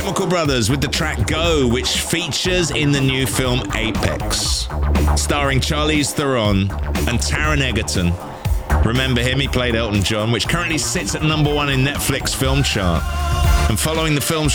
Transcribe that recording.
Chemical Brothers with the track Go, which features in the new film Apex, starring Charlize Theron and Taron Egerton. Remember him, he played Elton John, which currently sits at #1 in Netflix film chart. And following the film's